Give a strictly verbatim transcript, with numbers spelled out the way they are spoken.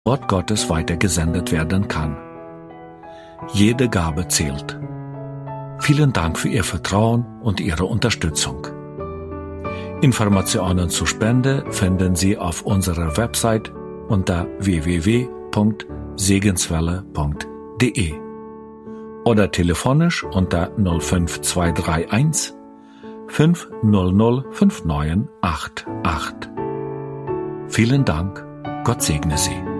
Wort Gottes weitergesendet werden kann. Jede Gabe zählt. Vielen Dank für Ihr Vertrauen und Ihre Unterstützung. Informationen zur Spende finden Sie auf unserer Website unter w w w punkt segenswelle punkt d e oder telefonisch unter null fünf zwei drei eins fünf null null fünf neun acht acht. Vielen Dank, Gott segne Sie.